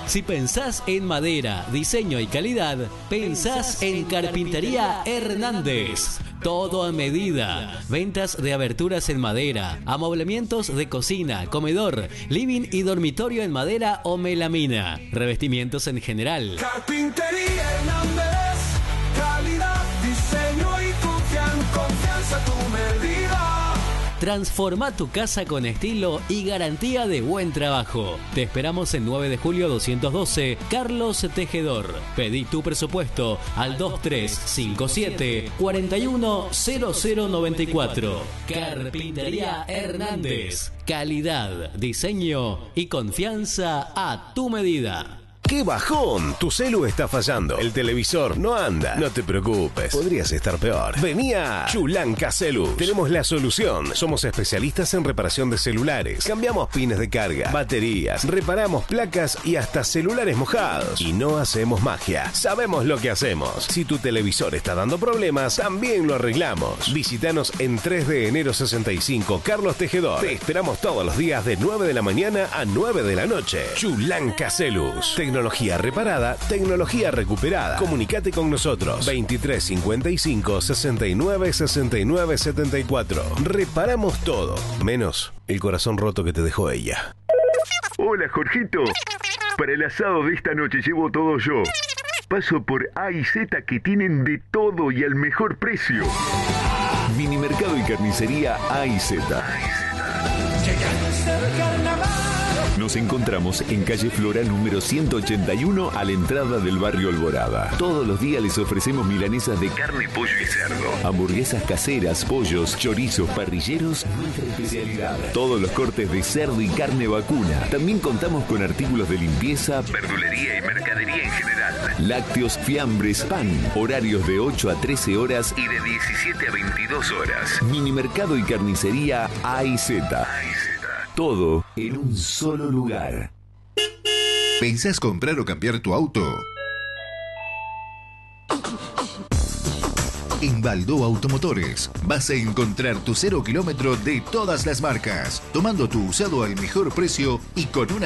Si pensás en madera, diseño y calidad, pensás en Carpintería Hernández. Todo a medida. Ventas de aberturas en madera, amoblamientos de cocina, comedor, living y dormitorio en madera o melamina. Revestimientos en general. Carpintería Hernández. Calidad, diseño y confianza a tu medida. Transforma tu casa con estilo y garantía de buen trabajo. Te esperamos en 9 de julio 212, Carlos Tejedor. Pedí tu presupuesto al 2357 410094. Carpintería Hernández. Calidad, diseño y confianza a tu medida. ¡Qué bajón! Tu celu está fallando. El televisor no anda. No te preocupes. Podrías estar peor. Vení a Chulanca Celus. Tenemos la solución. Somos especialistas en reparación de celulares. Cambiamos pines de carga, baterías, reparamos placas y hasta celulares mojados. Y no hacemos magia. Sabemos lo que hacemos. Si tu televisor está dando problemas, también lo arreglamos. Visítanos en 3 de enero 65, Carlos Tejedor. Te esperamos todos los días de 9 de la mañana a 9 de la noche. Chulanca Celus. Tecnología reparada, tecnología recuperada. Comunicate con nosotros. 2355 69 69 74. Reparamos todo, menos el corazón roto que te dejó ella. Hola, Jorgito. Para el asado de esta noche llevo todo yo. Paso por A y Z, que tienen de todo y al mejor precio. Minimercado y carnicería A y Z. Nos encontramos en calle Flora número 181 a la entrada del barrio Alborada. Todos los días les ofrecemos milanesas de carne, pollo y cerdo, hamburguesas caseras, pollos, chorizos, parrilleros, nuestra especialidad. Todos los cortes de cerdo y carne vacuna. También contamos con artículos de limpieza, verdulería y mercadería en general. Lácteos, fiambres, pan. Horarios de 8 a 13 horas y de 17 a 22 horas. Minimercado y carnicería A y Z. Todo en un solo lugar. ¿Pensás comprar o cambiar tu auto? En Baldó Automotores vas a encontrar tu 0 kilómetro de todas las marcas, tomando tu usado al mejor precio y con una